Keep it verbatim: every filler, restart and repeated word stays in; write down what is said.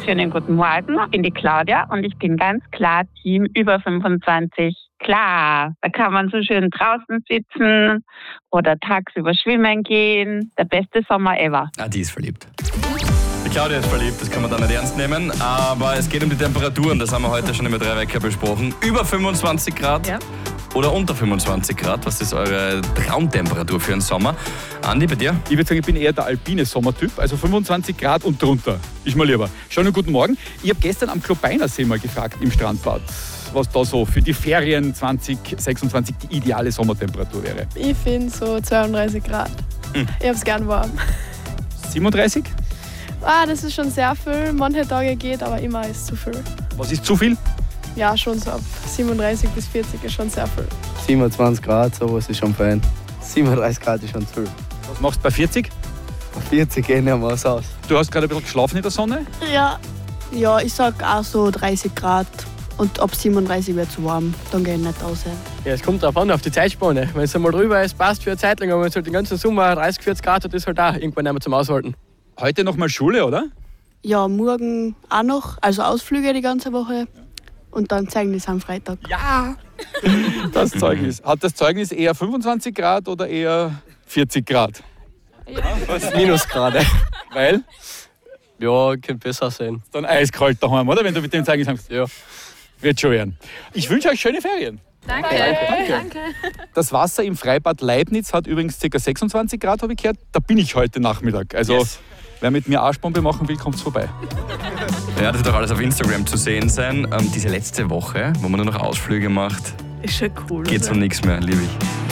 schönen guten Morgen. Ich bin die Claudia und ich bin ganz klar Team über fünfundzwanzig. Klar, da kann man so schön draußen sitzen oder tagsüber schwimmen gehen. Der beste Sommer ever. Ah, die ist verliebt. Die Claudia ist verliebt, das kann man dann nicht ernst nehmen. Aber es geht um die Temperaturen, das haben wir heute schon im drei Wecker besprochen. Über fünfundzwanzig Grad ja. Oder unter fünfundzwanzig Grad. Was ist eure Traumtemperatur für den Sommer? Andi, bei dir? Ich würde sagen, ich bin eher der alpine Sommertyp. Also fünfundzwanzig Grad und drunter. Ist mir lieber. Schönen guten Morgen. Ich habe gestern am Klobeinersee mal gefragt im Strandbad, was da so für die Ferien zwanzig sechsundzwanzig die ideale Sommertemperatur wäre. Ich finde so zweiunddreißig Grad. Hm. Ich habe es gern warm. siebenunddreißig? Ah, das ist schon sehr viel. Manche Tage geht, aber immer ist zu viel. Was ist zu viel? Ja, schon so ab siebenunddreißig bis vierzig ist schon sehr viel. siebenundzwanzig Grad, sowas ist schon fein. siebenunddreißig Grad ist schon zu viel. Was machst du bei vierzig? Bei vierzig gehen wir was aus. Du hast gerade ein bisschen geschlafen in der Sonne? Ja, ja ich sag auch so dreißig Grad. Und ab siebenunddreißig wird es warm, dann gehe ich nicht raus. Ja, es kommt darauf an, auf die Zeitspanne. Wenn es einmal drüber ist, passt für eine Zeit lang, aber wenn es halt den ganzen Sommer dreißig, vierzig Grad hat, ist halt auch irgendwann nicht mehr zum Aushalten. Heute noch mal Schule, oder? Ja, morgen auch noch, also Ausflüge die ganze Woche. Und dann Zeugnis am Freitag. Ja! Das Zeugnis. Hat das Zeugnis eher fünfundzwanzig Grad oder eher vierzig Grad? Ja. Was Minusgrade. Weil? Ja, könnte besser sein. Dann eiskalt daheim, oder? Wenn du mit dem Zeugnis hast. Ja. Wird schon werden. Ich wünsche euch schöne Ferien. Danke. Danke. Danke. Das Wasser im Freibad Leibniz hat übrigens ca. sechsundzwanzig Grad, habe ich gehört. Da bin ich heute Nachmittag. Also, yes. Wer mit mir Arschbombe machen will, kommt vorbei. Ja, das wird auch alles auf Instagram zu sehen sein. Ähm, diese letzte Woche, wo man nur noch Ausflüge macht, ist schon cool. geht's um nichts mehr, liebe ich.